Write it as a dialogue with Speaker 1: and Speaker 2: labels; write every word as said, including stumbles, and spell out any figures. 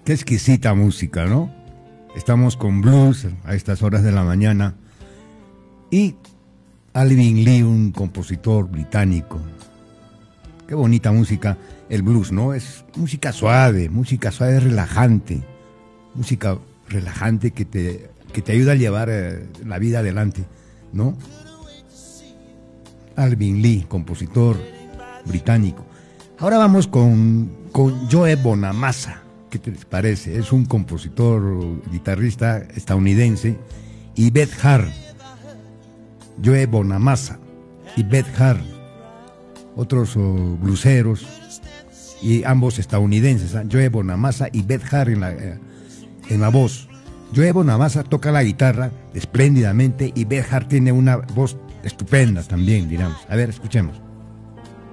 Speaker 1: Qué exquisita música, ¿no? Estamos con blues a estas horas de la mañana. Y Alvin Lee, un compositor británico. Qué bonita música, el blues, ¿no? Es música suave, música suave, relajante. Música relajante que te, que te ayuda a llevar eh, la vida adelante, ¿no? Alvin Lee, compositor británico. Ahora vamos con, con Joe Bonamassa. ¿Qué te parece? Es un compositor, guitarrista estadounidense. Y Beth Hart. Joe Bonamassa y Beth Hart, otros oh, bluseros, y ambos estadounidenses, ¿eh? Joe Bonamassa y Beth Hart en la, eh, en la voz. Joe Bonamassa toca la guitarra espléndidamente y Beth Hart tiene una voz estupenda también, digamos. A ver, escuchemos.